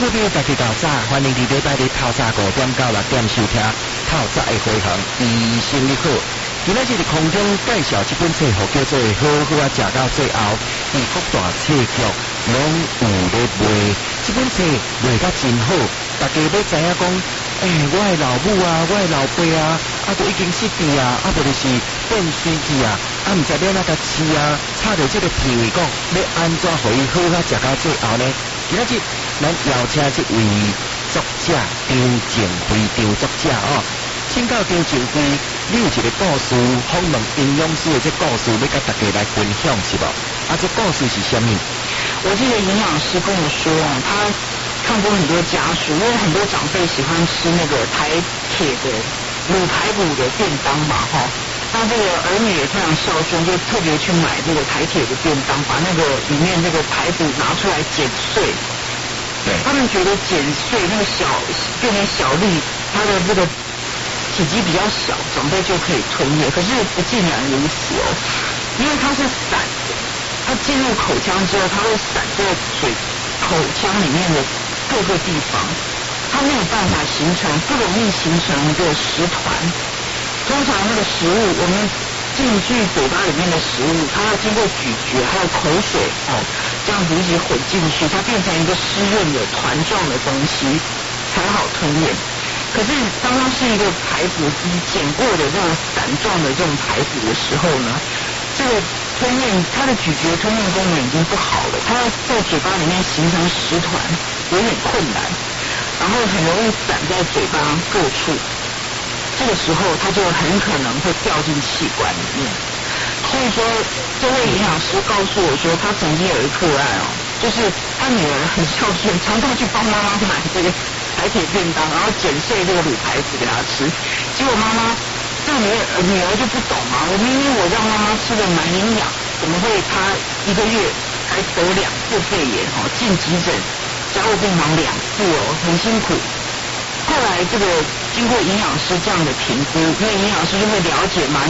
好朋友家己到早，欢迎伫礼拜日透早5点到6点收听透早的回航，医生你好。今仔日的空中介绍这本册，叫做《好好啊食到最后》，伫各大册局拢有咧卖。这本册卖甲真好，大家要知影讲，我的老母啊，我的老爸啊，都已经失智啊，无就是变衰去啊，唔知要哪甲饲啊，插着这个屁位讲，要安怎互伊好啊食到最后呢？今仔日咱邀请这位作者张静辉张作者哦。请教张静辉，你有一个故事，访问营养师的这故事，要甲大家来分享是无？这故事是什么？ 我记得营养师跟我说他看过很多家属，因为很多长辈喜欢吃那个台铁的卤排骨的便当嘛，那这个儿女也非常孝顺，就特别去买这个台铁的便当，把那个里面这个排骨拿出来剪碎。 对， 他们觉得剪碎那个变成小粒，它的这个体积比较小，长辈就可以吞咽。可是不尽然如此哦，因为它是散的，它进入口腔之后，它会散在口腔里面的各个地方，它没有办法不容易形成一个食团。通常那个食物，我们进去嘴巴里面的食物，它要经过咀嚼，还有口水这样子一起混进去，它变成一个湿润的团状的东西，才好吞咽。可是当它是一个排骨鸡剪过的这种散状的这种排骨的时候呢，这个吞咽它的咀嚼吞咽功能已经不好了，它要在嘴巴里面形成食团有点困难，然后很容易散在嘴巴各处。这个时候它就很可能会掉进气管里面。所以说这位营养师告诉我说，他曾经有一个个案就是他女儿很孝顺，常常去帮妈妈买这个台铁便当，然后剪碎这个卤排骨给她吃。结果这个女儿就不懂嘛，我明明我让妈妈吃的蛮营养，怎么会她一个月才得2次肺炎进急诊加护病房2次很辛苦。后来这个经过营养师这样的评估，因为营养师就会了解嘛。